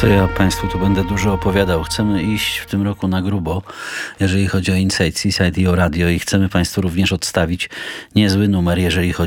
Co ja Państwu tu będę dużo opowiadał. Chcemy iść w tym roku na grubo, jeżeli chodzi o Inside Seaside i o radio, i chcemy Państwu również odstawić niezły numer, jeżeli chodzi